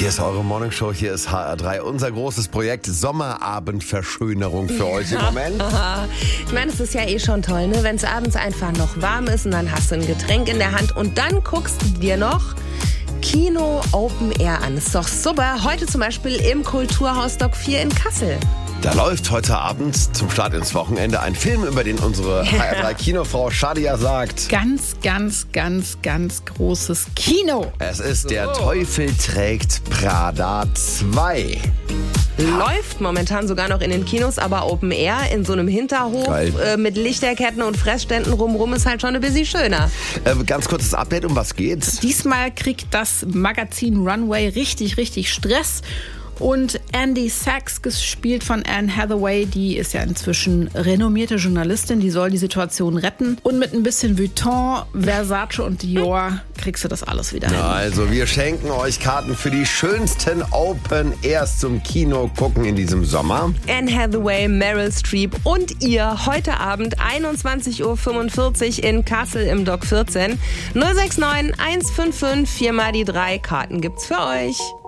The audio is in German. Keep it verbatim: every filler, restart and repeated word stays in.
Hier ist eure Morningshow, hier ist H R drei. Unser großes Projekt Sommerabendverschönerung für euch im Moment. Ich meine, es ist ja eh schon toll, ne? Wenn es abends einfach noch warm ist und dann hast du ein Getränk in der Hand und dann guckst du dir noch Kino Open Air an. Ist doch super. Heute zum Beispiel im Kulturhaus Dock vier in Kassel. Da läuft heute Abend zum Start ins Wochenende ein Film, über den unsere H R drei Kinofrau Shadia sagt: Ganz, ganz, ganz, ganz großes Kino. Es ist Der Teufel trägt Prada zwei. Läuft momentan sogar noch in den Kinos, aber Open Air in so einem Hinterhof äh, mit Lichterketten und Fressständen rumrum ist halt schon ein bisschen schöner. Äh, ganz kurzes Update, um was geht's? Diesmal kriegt das Magazin Runway richtig, richtig Stress. Und Andy Sachs, gespielt von Anne Hathaway, die ist ja inzwischen renommierte Journalistin, die soll die Situation retten. Und mit ein bisschen Vuitton, Versace und Dior kriegst du das alles wieder hin. Also wir schenken euch Karten für die schönsten Open Airs zum Kino gucken in diesem Sommer. Anne Hathaway, Meryl Streep und ihr heute Abend einundzwanzig Uhr fünfundvierzig in Kassel im Dock vierzehn. null sechs neun eins fünf fünf vier mal die drei Karten gibt's für euch.